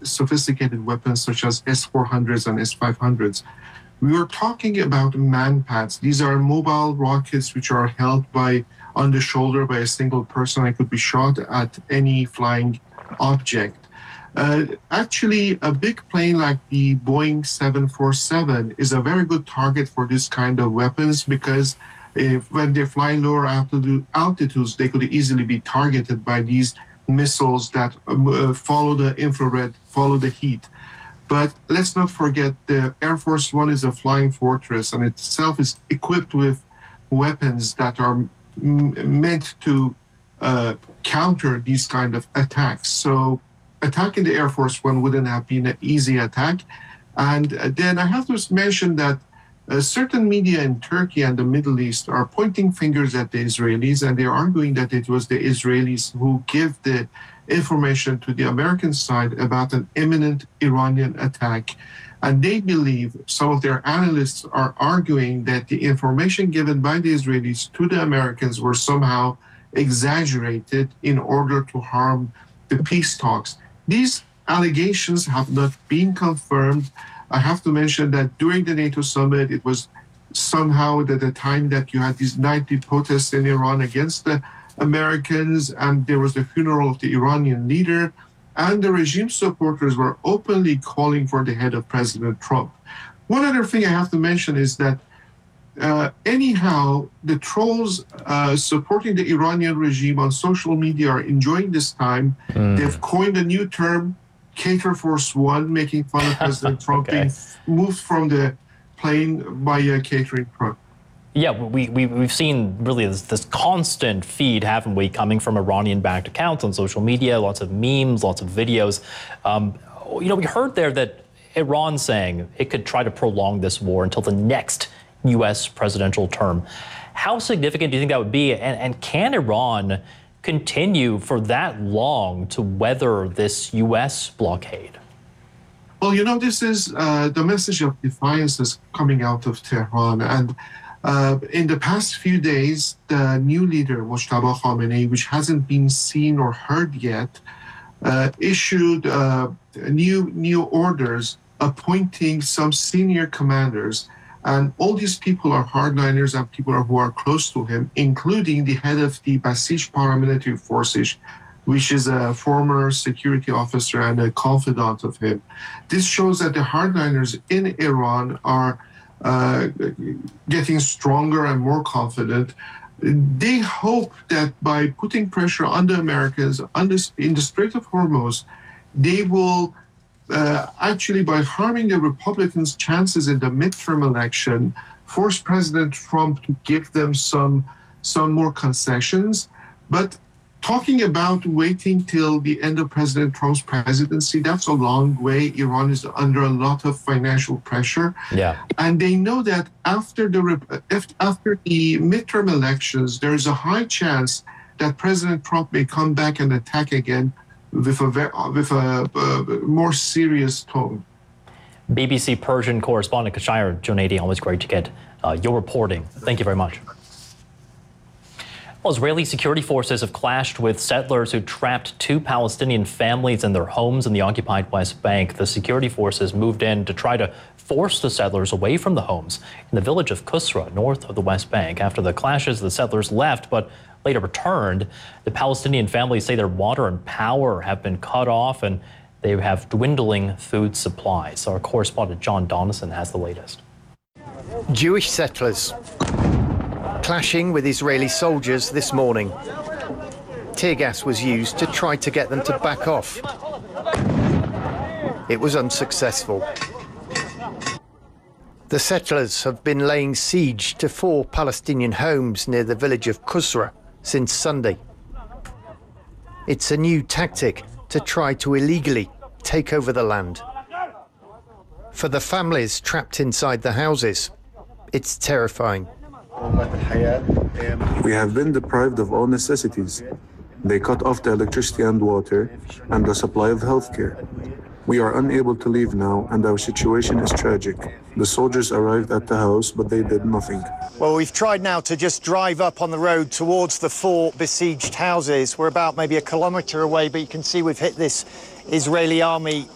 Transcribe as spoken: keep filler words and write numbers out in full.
sophisticated weapons such as S four hundreds and S five hundreds. We are talking about manpads. These are mobile rockets which are held by on the shoulder by a single person and could be shot at any flying object. Uh, actually, a big plane like the Boeing seven forty-seven is a very good target for this kind of weapons because if, when they fly lower altitude, altitudes, they could easily be targeted by these missiles that uh, follow the infrared, follow the heat. But let's not forget the Air Force One is a flying fortress and itself is equipped with weapons that are m meant to uh, counter these kind of attacks. So attacking the Air Force One wouldn't have been an easy attack. And then I have to mention that uh, certain media in Turkey and the Middle East are pointing fingers at the Israelis, and they're arguing that it was the Israelis who gave the information to the American side about an imminent Iranian attack. And they believe, some of their analysts are arguing that the information given by the Israelis to the Americans were somehow exaggerated in order to harm the peace talks. These allegations have not been confirmed. I have to mention that during the NATO summit, it was somehow at the time that you had these nightly protests in Iran against the Americans, and there was the funeral of the Iranian leader, and the regime supporters were openly calling for the head of President Trump. One other thing I have to mention is that uh, anyhow, the trolls uh, supporting the Iranian regime on social media are enjoying this time. Mm. They've coined a new term, Cater Force One, making fun of President Trump okay. being moved from the plane by a catering truck. Yeah, we, we, we've seen really this, this constant feed, haven't we, coming from Iranian-backed accounts on social media, lots of memes, lots of videos. Um, you know, we heard there that Iran saying it could try to prolong this war until the next U S presidential term. How significant do you think that would be? And, and can Iran continue for that long to weather this U S blockade? Well, you know, this is uh, the message of defiance is coming out of Tehran. And Uh, in the past few days, the new leader, Mojtaba Khamenei, which hasn't been seen or heard yet, uh, issued uh, new, new orders appointing some senior commanders. And all these people are hardliners and people who are close to him, including the head of the Basij paramilitary forces, which is a former security officer and a confidant of him. This shows that the hardliners in Iran are Uh, getting stronger and more confident. They hope that by putting pressure on the Americans on this, in the Strait of Hormuz, they will uh, actually, by harming the Republicans' chances in the midterm election, force President Trump to give them some, some more concessions. But talking about waiting till the end of President Trump's presidency, that's a long way. Iran is under a lot of financial pressure. Yeah. And they know that after the, after the midterm elections, there is a high chance that President Trump may come back and attack again with a, with a uh, more serious tone. B B C Persian correspondent Kashayar Junaidi, always great to get uh, your reporting. Thank you very much. Well, Israeli security forces have clashed with settlers who trapped two Palestinian families in their homes in the occupied West Bank. The security forces moved in to try to force the settlers away from the homes in the village of Qusra, north of the West Bank. After the clashes, the settlers left, but later returned. The Palestinian families say their water and power have been cut off and they have dwindling food supplies. Our correspondent John Donison has the latest. Jewish settlers clashing with Israeli soldiers this morning. Tear gas was used to try to get them to back off. It was unsuccessful. The settlers have been laying siege to four Palestinian homes near the village of Qusra since Sunday. It's a new tactic to try to illegally take over the land. For the families trapped inside the houses, it's terrifying. We have been deprived of all necessities. They cut off the electricity and water and the supply of healthcare. We are unable to leave now, and our situation is tragic. The soldiers arrived at the house, but they did nothing. Well, we've tried now to just drive up on the road towards the four besieged houses. We're about maybe a kilometre away, but you can see we've hit this Israeli army